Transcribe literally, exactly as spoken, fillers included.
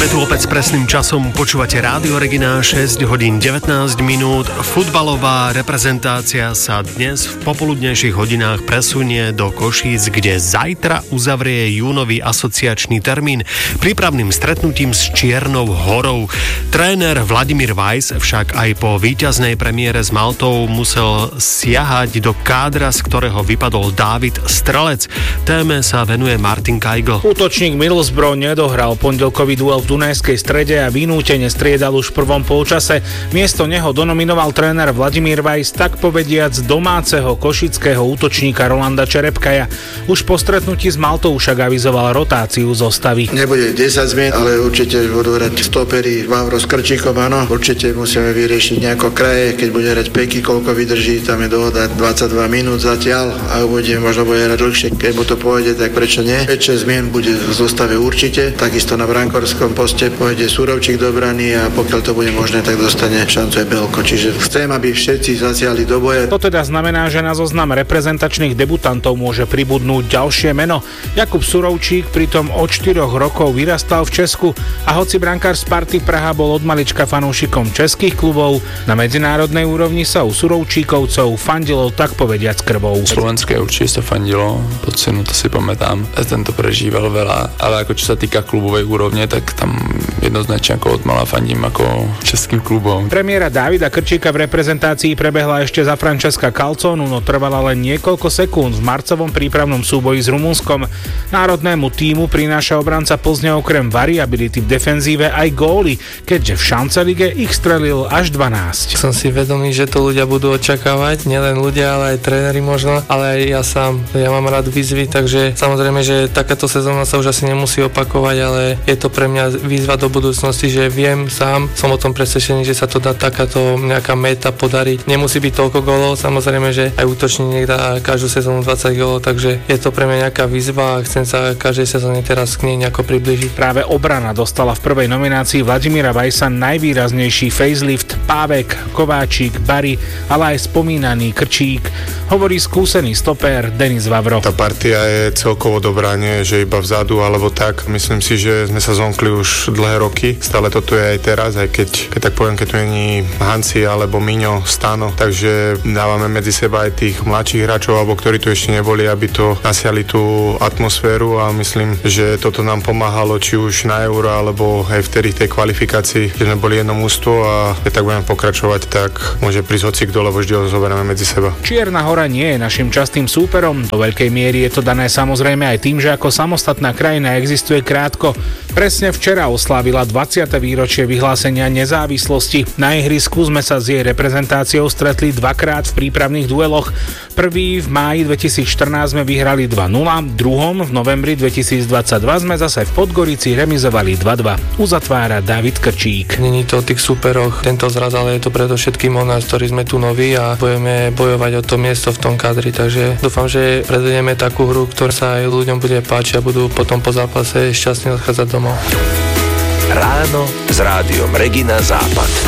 Sme tu opäť s presným časom, počúvate Rádio Regina, šesť hodín devätnásť minút. Futbalová reprezentácia sa dnes v popoludnejších hodinách presunie do Košíc, kde zajtra uzavrie júnový asociačný termín prípravným stretnutím s Čiernou Horou. Tréner Vladimír Weiss však aj po víťaznej premiére s Maltou musel siahať do kádra, z ktorého vypadol Dávid Strelec. Téme sa venuje Martin Kajgl. Útočník Middlesbrough nedohral pondelkový duel v Dunajskej Strede a vynútene striedal už v prvom polčase. Miesto neho donominoval tréner Vladimír Weiss tak povediac domáceho košického útočníka Rolanda Čerepkaja. Už po stretnutí s Maltou však avizoval rotáciu zostavy. Nebude desať zmien, ale určite budú hrať stopery Vavro s Krčíkom, áno. Určite musíme vyriešiť nejako kraje, keď bude hrať Peky, koľko vydrží, tam je dohoda dvadsaťdva minút zatiaľ a bude, možno bude hrať dlhšie. Keď mu to pôjde, tak prečo nie? päť šesť zmien bude v zostave určite, takisto na brankorskom poste pôjde Surovčík do brany a pokiaľ to bude možné, tak dostane šancu aj Belko. Čiže chcem, aby všetci zasiahli do boja. To teda znamená, že na zoznam reprezentačných debutantov môže pribudnúť ďalšie meno. Jakub Surovčík pritom od štyroch rokov vyrastal v Česku a hoci brankár Sparty Praha bol od malička fanúšikom českých klubov, na medzinárodnej úrovni sa u Surovčíkovcov fandilo tak povediac krvou. Slovenské určite sa fandilo, pocenu to si pamätám. Ten to prežíval veľa, ale ako čo sa týka klubovej úrovne, tak tam jednoznačne ako od mala fandím ako českým klubom. Premiéra Dávida Krčíka v reprezentácii prebehla ešte za Francesca Calzonu, no trvala len niekoľko sekúnd v marcovom prípravnom súboji s Rumunskom. Národnému tímu prináša obranca Plzne okrem variability v defenzíve aj góly, keďže v Šancelige ich strelil až dvanásť. Som si vedomý, že to ľudia budú očakávať, nielen ľudia, ale aj tréneri možno, ale aj ja sám. Ja mám rád výzvy, takže samozrejme, že takáto sezóna sa už asi nemusí opakovať, ale je to pre mňa výzva do budúcnosti, že viem sám, som o tom presvedčený, že sa to dá takáto nejaká meta podariť. Nemusí byť toľko gólov, samozrejme, že aj útočník dá každú sezónu dvadsať gólov, takže je to pre mňa nejaká výzva a chcem sa každej sezóne teraz k nej nejako približiť. Práve obrana dostala v prvej nominácii Vladimíra Weissa najvýraznejší facelift. Pávek, Kováčik, Bari, ale aj spomínaný Krčík, hovorí skúsený stopér Denis Vavro. Tá partia je celkovo dobrá, nie že iba vzadu alebo tak. Myslím si, že sme sa zomkli už dlhé roky. Stále toto je aj teraz, aj keď, keď tak poviem, keď tu není Hanci alebo Miňo, Stano, takže dávame medzi seba aj tých mladších hráčov, alebo ktorí tu ešte neboli, aby to nasiali tú atmosféru a myslím, že toto nám pomáhalo či už na Euro, alebo aj vtedy tej kvalifikácii, že sme boli jedno mužstvo a keď tak budeme pokračovať, tak môže prísť hocikto, lebo vždy ho zoberieme medzi seba. Čierna Hora nie je našim častým súperom. Do veľkej miery je to dané samozrejme aj tým, že ako samostatná krajina existuje krátko. Presne včera oslávila dvadsiate výročie vyhlásenia nezávislosti. Na ihrisku sme sa s jej reprezentáciou stretli dvakrát v prípravných dueloch. Prvý v máji dvetisícštrnásť sme vyhrali dva nula, druhom v novembri dvetisícdvadsaťdva sme zase v Podgorici remizovali dva dva. Uzatvára Dávid Krčík. Není to o tých súperoch tento zraz, ale je to predovšetkým o nás, ktorí sme tu noví a budeme bojovať o to miesto v tom kadri, takže dúfam, že predvedieme takú hru, ktorá sa aj ľuďom bude páčiť a budú potom po zápase šťastne odchádzať domov. Ráno s Rádiom Regina Západ.